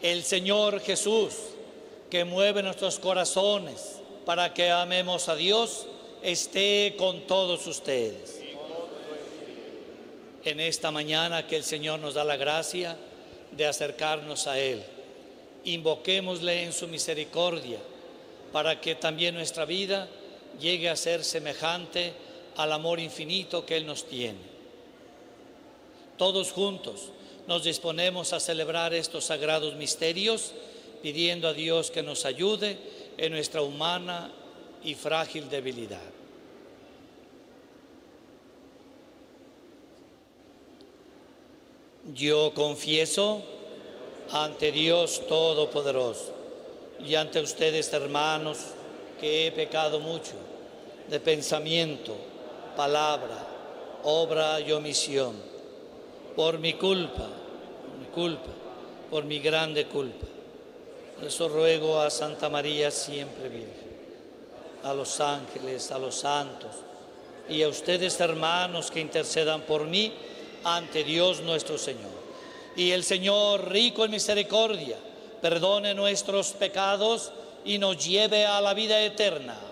El Señor Jesús, que mueve nuestros corazones para que amemos a Dios, esté con todos ustedes. En esta mañana que el Señor nos da la gracia de acercarnos a Él, invoquémosle en su misericordia para que también nuestra vida llegue a ser semejante al amor infinito que Él nos tiene. Todos juntos nos disponemos a celebrar estos sagrados misterios, pidiendo a Dios que nos ayude en nuestra humana y frágil debilidad. Yo confieso ante Dios Todopoderoso y ante ustedes, hermanos, que he pecado mucho de pensamiento, palabra, obra y omisión, por mi culpa, por mi grande culpa. Por eso ruego a Santa María siempre Virgen, a los ángeles, a los santos y a ustedes, hermanos, que intercedan por mí ante Dios nuestro Señor. Y el Señor, rico en misericordia, perdone nuestros pecados y nos lleve a la vida eterna.